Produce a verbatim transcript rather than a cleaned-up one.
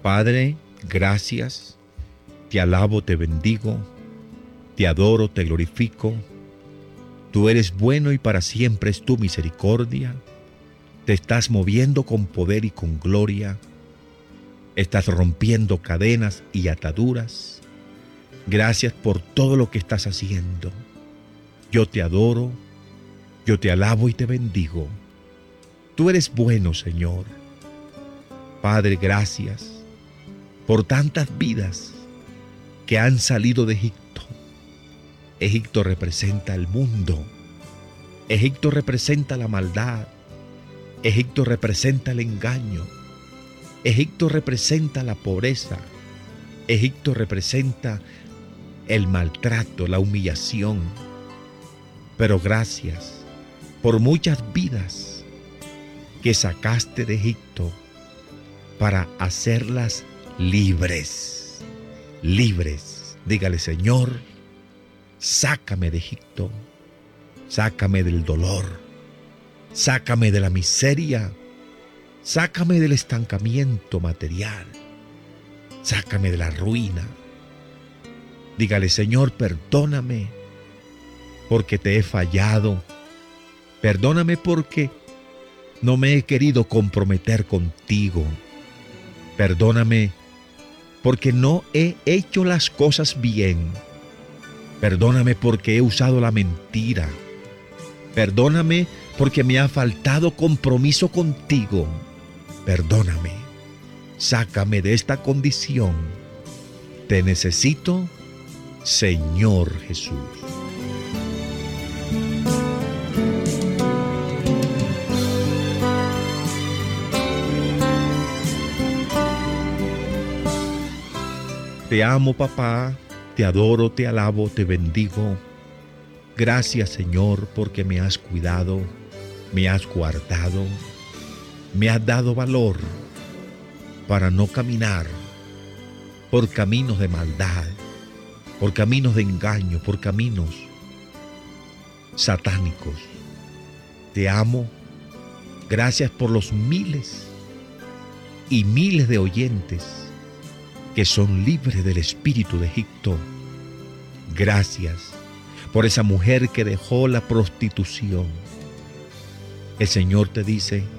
Padre, gracias, te alabo, te bendigo, te adoro, te glorifico. Tú eres bueno y para siempre es tu misericordia. Te estás moviendo con poder y con gloria. Estás rompiendo cadenas y ataduras. Gracias por todo lo que estás haciendo. Yo te adoro, yo te alabo y te bendigo. Tú eres bueno, Señor. Padre, gracias por tantas vidas que han salido de Egipto. Egipto representa el mundo. Egipto representa la maldad. Egipto representa el engaño. Egipto representa la pobreza. Egipto representa el maltrato, la humillación. Pero gracias por muchas vidas que sacaste de Egipto para hacerlas libres. Libres. Dígale, Señor, sácame de Egipto. Sácame del dolor. Sácame de la miseria. Sácame del estancamiento material. Sácame de la ruina. Dígale, Señor, perdóname porque te he fallado. Perdóname porque no me he querido comprometer contigo. Perdóname porque no he hecho las cosas bien. Perdóname porque he usado la mentira. Perdóname porque me ha faltado compromiso contigo. Perdóname. Sácame de esta condición. Te necesito, Señor Jesús. Te amo, papá, te adoro, te alabo, te bendigo. Gracias, Señor, porque me has cuidado, me has guardado, me has dado valor para no caminar por caminos de maldad, por caminos de engaño, por caminos satánicos. Te amo. Gracias por los miles y miles de oyentes que son libres del espíritu de Egipto. Gracias por esa mujer que dejó la prostitución. El Señor te dice,